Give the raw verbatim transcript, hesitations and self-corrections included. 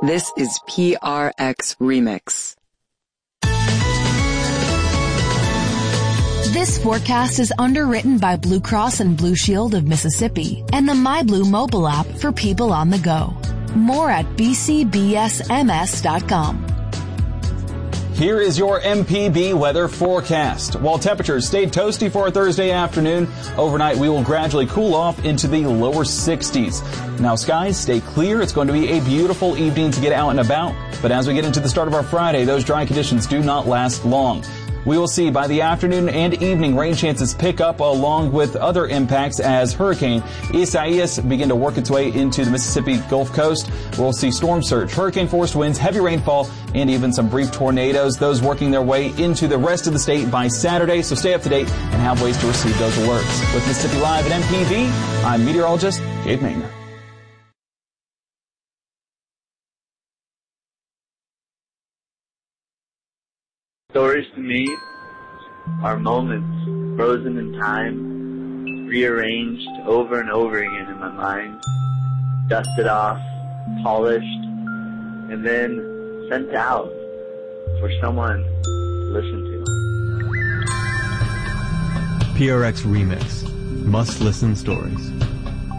This is P R X Remix. This forecast is underwritten by Blue Cross and Blue Shield of Mississippi and the MyBlue mobile app for people on the go. More at b c b s m s dot com. Here is your M P B weather forecast. While temperatures stayed toasty for a Thursday afternoon, overnight we will gradually cool off into the lower sixties. Now skies stay clear. It's going to be a beautiful evening to get out and about. But as we get into the start of our Friday, those dry conditions do not last long. We will see by the afternoon and evening rain chances pick up along with other impacts as Hurricane Isaias begin to work its way into the Mississippi Gulf Coast. We'll see storm surge, hurricane force winds, heavy rainfall, and even some brief tornadoes, those working their way into the rest of the state by Saturday. So stay up to date and have ways to receive those alerts. With Mississippi Live at M P B, I'm meteorologist Gabe Manger. Stories to me are moments frozen in time, rearranged over and over again in my mind, dusted off, polished, and then sent out for someone to listen to. P R X Remix. Must-listen stories.